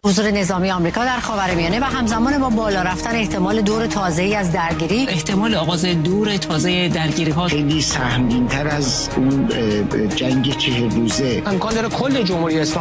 حضور نظامی آمریکا در خاورمیانه و همزمان با بالا رفتن احتمال دور تازه‌ای از درگیری، احتمال آغاز دور تازه درگیری‌ها خیلی سهمگین‌تر از اون جنگ 40 روزه. امکان داره کل جمهوری اسلامی